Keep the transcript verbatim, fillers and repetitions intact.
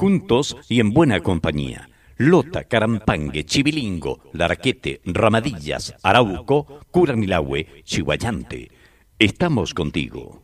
juntos y en buena compañía. Lota, Carampangue, Chivilingo, Larquete, Ramadillas, Arauco, Curanilahue, Chihuayante. Estamos contigo.